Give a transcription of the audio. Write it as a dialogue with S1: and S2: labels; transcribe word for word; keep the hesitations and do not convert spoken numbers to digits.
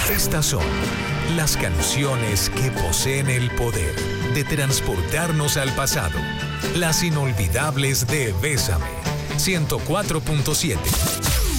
S1: Estas son las canciones que poseen el poder de transportarnos al pasado. Las inolvidables de Bésame. ciento cuatro punto siete.